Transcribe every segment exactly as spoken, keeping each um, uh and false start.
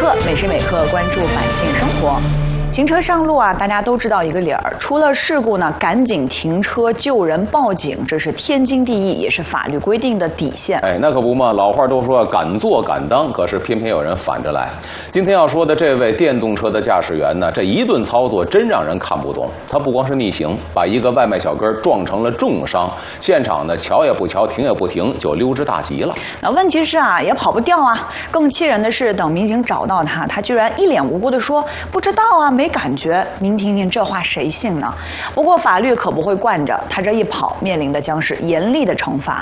刻，每时每刻关注百姓生活。行车上路啊，大家都知道一个理儿，出了事故呢，赶紧停车救人报警，这是天经地义，也是法律规定的底线。 哎，那可不嘛，老话都说敢做敢当，可是偏偏有人反着来。今天要说的这位电动车的驾驶员呢，这一顿操作真让人看不懂。他不光是逆行，把一个外卖小哥撞成了重伤，现场呢瞧也不瞧，停也不停，就溜之大吉了。 那问题是啊，也跑不掉啊。更气人的是，等民警找到他，他居然一脸无辜地说不知道啊，没感觉。您听听这话谁信呢？不过法律可不会惯着他，这一跑面临的将是严厉的惩罚。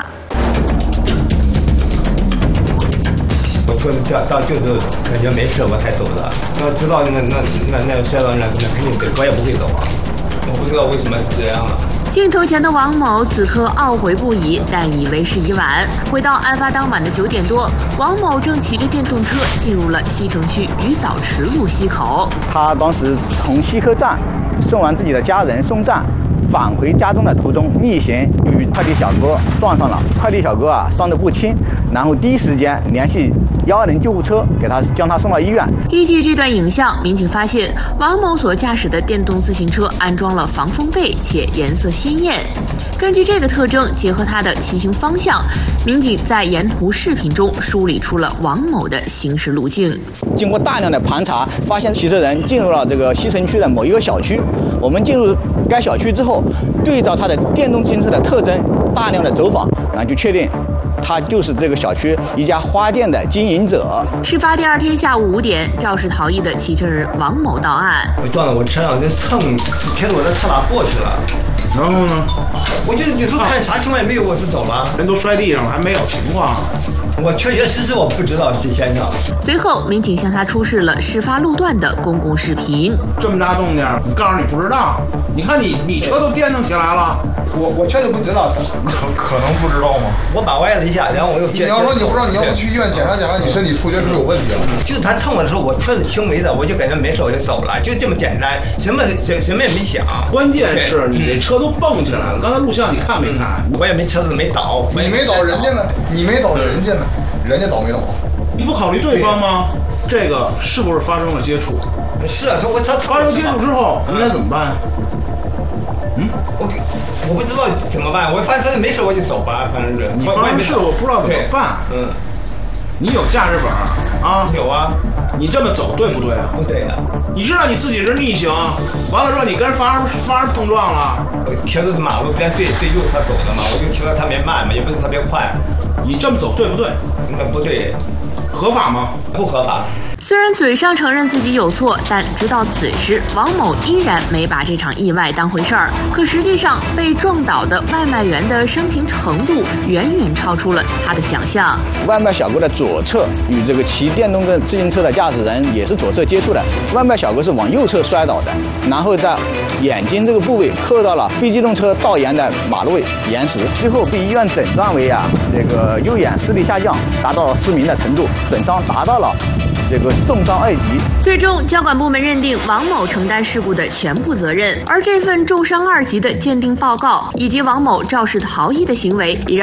我车子掉到就是感觉没事我才走的，要知道那那那那摔到那那肯定我也不会走啊。我不知道为什么是这样了。 镜头前的王某此刻懊悔不已，但已为时已晚。回到案发当晚的九点多，王某正骑着电动车进入了西城区鱼枣池路西口。 他当时从西客站送完自己的家人送站，返回家中的途中逆行与快递小哥撞上了。快递小哥啊伤得不轻，然后第一时间联系一二零救护车，给他将他送到医院。 依据这段影像，民警发现王某所驾驶的电动自行车安装了防风被，且颜色鲜艳。根据这个特征，结合他的骑行方向，民警在沿途视频中梳理出了王某的行驶路径。 经过大量的盘查，发现骑车人进入了这个西城区的某一个小区。我们进入该小区之后，对照他的电动自行车的特征，大量的走访，然后就确定他就是这个小区一家花店的经营者。 事发第二天下午五点，肇事逃逸的骑车人王某到案。 我撞到我车上，就蹭贴着我的车把过去了。 然后呢？ 我就有时候看啥情况也没有，我就走了。 人都摔地上了，还没有情况。 我确确实实我不知道是先生。 随后，民警向他出示了事发路段的公共视频。 这么大动静，你告诉你不知道？你看你你车都颠腾起来了。 我我确实不知道。 可可能不知道吗？ 我把歪了一下，然后我又。 你要说你不知道，你要不去医院检查检查，你身体出血是不是有问题了？ 就是他蹭我的时候，我确实轻微的，我就感觉没事，我就走了，就这么简单，什么什什么也没想。 关键是你这车都蹦起来了，刚才录像你看没看？ 我也没车子没倒， 你没倒，人家呢？你没倒人家呢？人家倒没倒？ 你不考虑对方吗？这个是不是发生了接触？ 是啊，他我他发生接触之后应该怎么办？嗯， 我我不知道怎么办，我反正没事我就走吧，反正是。 你发生事我不知道怎么办。 嗯， 你有驾驶本啊？ 有啊。 你这么走对不对啊？ 不对啊。 你知道你自己是逆行，完了之后你跟人发生发生碰撞了。 我贴着马路边对对右侧走的嘛，我就骑得特别慢嘛，也不是特别快。 你这么走对不对？ 那不对。 合法吗？ 不合法。 虽然嘴上承认自己有错，但直到此时，王某依然没把这场意外当回事儿。可实际上，被撞倒的外卖员的伤情程度远远超出了他的想象。 外卖小哥的左侧与这个骑电动的自行车的驾驶人也是左侧接触的，外卖小哥是往右侧摔倒的，然后在眼睛这个部位磕到了非机动车道沿的马路岩石，最后被医院诊断为啊这个右眼视力下降，达到了失明的程度，损伤达到了这个重伤二级。 最终，交管部门认定王某承担事故的全部责任，而这份重伤二级的鉴定报告以及王某肇事逃逸的行为，也让